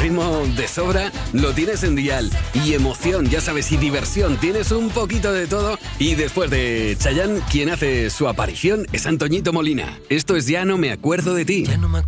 ritmo de sobra lo tienes en Dial. Y emoción, ya sabes, y diversión, tienes un poquito de todo. Y después de Chayanne, quien hace su aparición es Antoñito Molina. Esto es Ya no me acuerdo de ti.